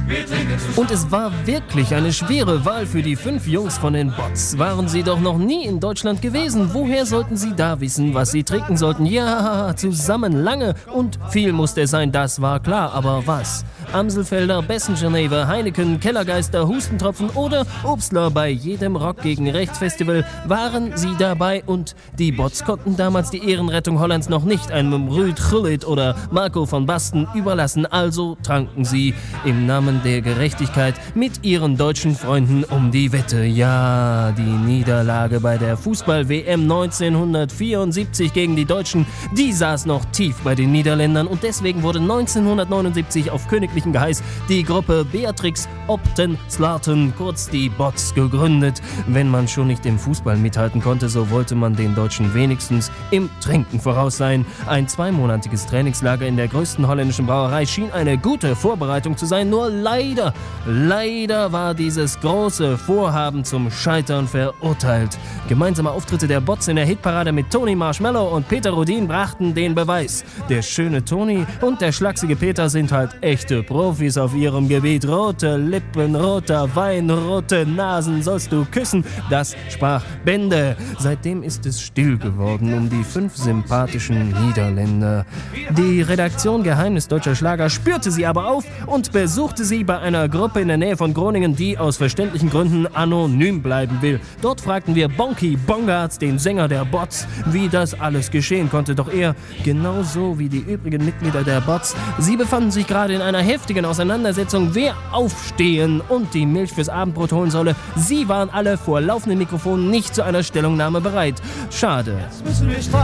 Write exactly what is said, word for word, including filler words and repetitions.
Und es war wirklich eine schwere Wahl für die fünf Jungs von den Bots. Waren sie doch noch nie in Deutschland gewesen. Woher sollten sie da wissen, was sie trinken sollten? Ja, zusammen lange und viel musste es sein, das war klar. Aber was? Amselfelder, Bessengeneve, Heineken, Kellergeister, Hustentropfen oder Obstler bei jedem Rock gegen Rechts Festival waren sie dabei und die Bots konnten damals die Ehrenrettung Hollands noch nicht einem Ruud Gullit oder Marco van Basten überlassen, also tranken sie im Namen der Gerechtigkeit mit ihren deutschen Freunden um die Wette. Ja, die Niederlage bei der Fußball-W M neunzehnhundertvierundsiebzig gegen die Deutschen, die saß noch tief bei den Niederländern und deswegen wurde neunzehnhundertneunundsiebzig auf königlichen Geheiß die Gruppe Beatrix Opten Slaten, kurz die Bots, gegründet. Wenn man schon nicht im Fußball mithalten konnte, so wollte man den Deutschen wenigstens im Trinken voraus sein. Ein zweimonatiges Trainingslager in der größten holländischen Brauerei schien eine gute Vorbereitung zu sein, nur leider, leider war dieses große Vorhaben zum Scheitern verurteilt. Gemeinsame Auftritte der Bots in der Hitparade mit Tony Marshmallow und Peter Rudin brachten den Beweis. Der schöne Tony und der schlachsige Peter sind halt echte Profis auf ihrem Gebiet. Rote Lippen, roter Wein, rote Nasen sollst du küssen. Das sprach Bände. Seitdem ist es still geworden um die fünf sympathischen Niederländer. Die Redaktion Geheimnis deutscher Schlager spürte sie aber auf und besuchte sie bei einer Gruppe in der Nähe von Groningen, die aus verständlichen Gründen anonym bleiben will. Dort fragten wir Bonky Bongartz, den Sänger der Bots, wie das alles geschehen konnte. Doch er, genauso wie die übrigen Mitglieder der Bots, sie befanden sich gerade in einer heftigen Auseinandersetzung, wer aufstehen und die Milch fürs Abendbrot holen solle. Sie waren alle vor laufenden Mikrofonen nicht zu einer Stellungnahme bereit. Schade.